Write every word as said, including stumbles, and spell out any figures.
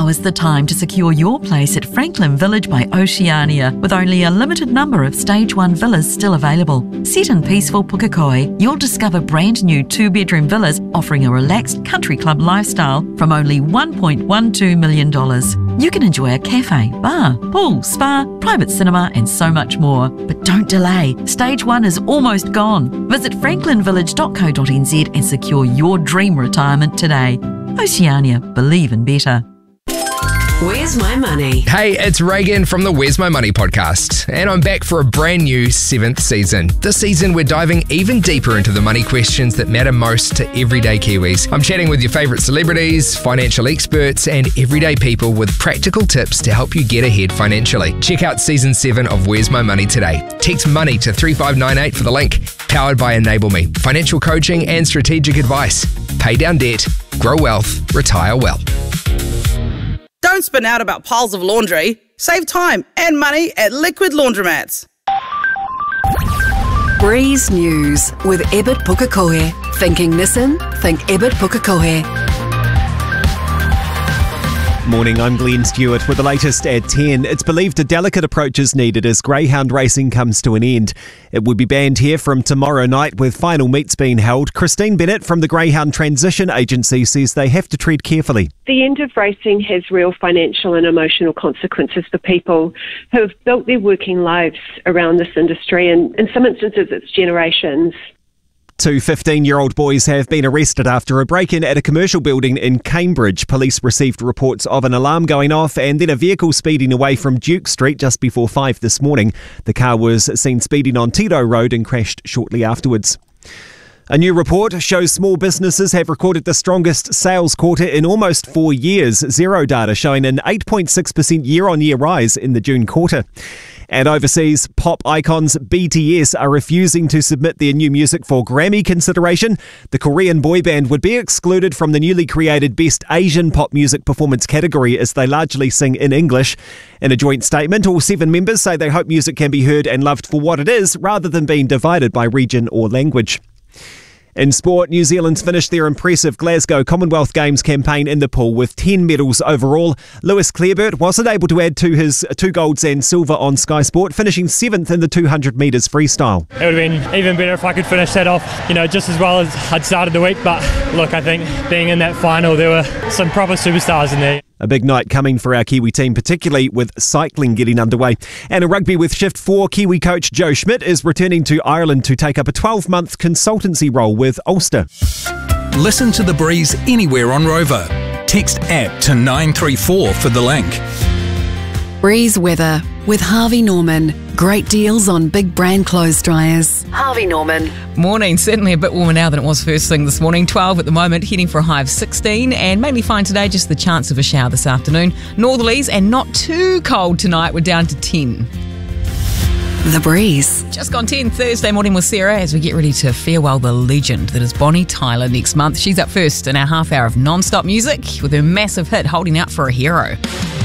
Now is the time to secure your place at Franklin Village by Oceania, with only a limited number of Stage one villas still available. Set in peaceful Pukekohe, you'll discover brand new two-bedroom villas offering a relaxed country club lifestyle from only one point one two million dollars. You can enjoy a cafe, bar, pool, spa, private cinema and so much more. But don't delay. Stage one is almost gone. Visit franklin village dot co dot n z and secure your dream retirement today. Oceania, believe in better. Where's My Money? Hey, it's Reagan from the Where's My Money podcast, and I'm back for a brand new seventh season. This season, we're diving even deeper into the money questions that matter most to everyday Kiwis. I'm chatting with your favourite celebrities, financial experts, and everyday people with practical tips to help you get ahead financially. Check out season seven of Where's My Money today. Text MONEY to three five nine eight for the link. Powered by Enable Me, financial coaching and strategic advice. Pay down debt, grow wealth, retire well. Don't spin out about piles of laundry. Save time and money at Liquid Laundromats. Breeze News with Ebert Pukekohe. Thinking Nissan? Think Ebert Pukekohe. Morning, I'm Glenn Stewart with the latest at ten. It's believed a delicate approach is needed as greyhound racing comes to an end. It would be banned here from tomorrow night with final meets being held. Christine Bennett from the Greyhound Transition Agency says they have to tread carefully. The end of racing has real financial and emotional consequences for people who have built their working lives around this industry, and in some instances it's generations. Two fifteen-year-old boys have been arrested after a break-in at a commercial building in Cambridge. Police received reports of an alarm going off and then a vehicle speeding away from Duke Street just before five this morning. The car was seen speeding on Tito Road and crashed shortly afterwards. A new report shows small businesses have recorded the strongest sales quarter in almost four years. Xero data showing an eight point six percent year-on-year rise in the June quarter. And overseas, pop icons B T S are refusing to submit their new music for Grammy consideration. The Korean boy band would be excluded from the newly created Best Asian Pop Music Performance category as they largely sing in English. In a joint statement, all seven members say they hope music can be heard and loved for what it is rather than being divided by region or language. In sport, New Zealand's finished their impressive Glasgow Commonwealth Games campaign in the pool with ten medals overall. Lewis Clareburt wasn't able to add to his two golds and silver on Sky Sport, finishing seventh in the two hundred metres freestyle. It would have been even better if I could finish that off, you know, just as well as I'd started the week. But look, I think being in that final, there were some proper superstars in there. A big night coming for our Kiwi team, particularly with cycling getting underway. And in rugby with Shift four, Kiwi coach Joe Schmidt is returning to Ireland to take up a twelve-month consultancy role with Ulster. Listen to The Breeze anywhere on Rover. Text app to nine three four for the link. Breeze weather with Harvey Norman. Great deals on big brand clothes dryers. Harvey Norman. Morning, certainly a bit warmer now than it was first thing this morning. twelve at the moment, heading for a high of sixteen, and mainly fine today, just the chance of a shower this afternoon. Northerlies and not too cold tonight, we're down to ten. The Breeze. Just gone ten, Thursday morning with Sarah as we get ready to farewell the legend that is Bonnie Tyler next month. She's up first in our half hour of non-stop music with her massive hit Holding Out for a Hero.